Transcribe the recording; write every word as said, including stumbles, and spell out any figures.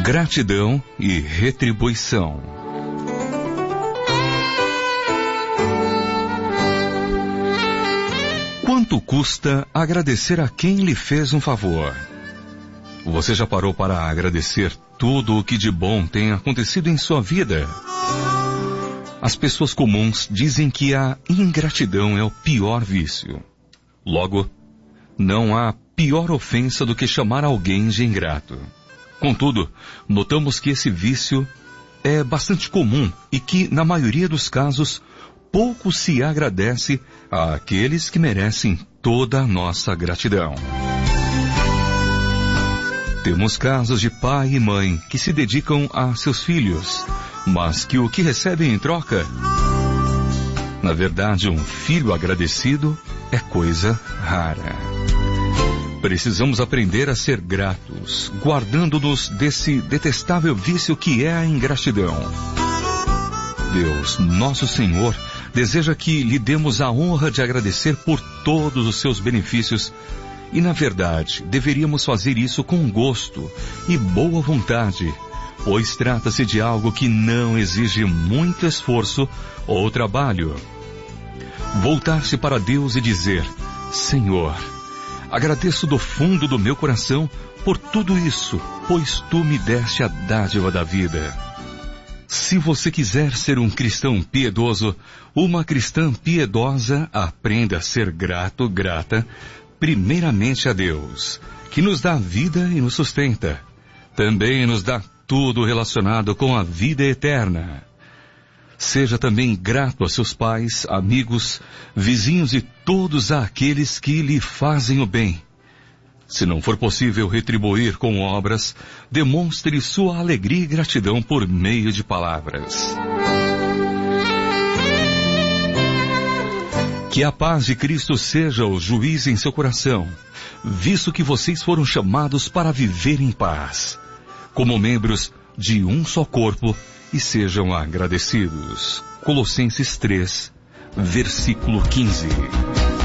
Gratidão e retribuição. Quanto custa agradecer a quem lhe fez um favor? Você já parou para agradecer tudo o que de bom tem acontecido em sua vida? As pessoas comuns dizem que a ingratidão é o pior vício. Logo, não há pior ofensa do que chamar alguém de ingrato. Contudo, notamos que esse vício é bastante comum e que, na maioria dos casos, pouco se agradece àqueles que merecem toda a nossa gratidão. Temos casos de pai e mãe que se dedicam a seus filhos, mas que o que recebem em troca? Na verdade, um filho agradecido é coisa rara. Precisamos aprender a ser gratos, guardando-nos desse detestável vício que é a ingratidão. Deus, nosso Senhor, deseja que lhe demos a honra de agradecer por todos os seus benefícios e, na verdade, deveríamos fazer isso com gosto e boa vontade, pois trata-se de algo que não exige muito esforço ou trabalho. Voltar-se para Deus e dizer: Senhor, agradeço do fundo do meu coração por tudo isso, pois tu me deste a dádiva da vida. Se você quiser ser um cristão piedoso, uma cristã piedosa, aprenda a ser grato, grata, primeiramente a Deus, que nos dá vida e nos sustenta. Também nos dá tudo relacionado com a vida eterna. Seja também grato a seus pais, amigos, vizinhos e todos aqueles que lhe fazem o bem. Se não for possível retribuir com obras, demonstre sua alegria e gratidão por meio de palavras. Que a paz de Cristo seja o juiz em seu coração, visto que vocês foram chamados para viver em paz, como membros de um só corpo, e sejam agradecidos. Colossenses três, versículo quinze.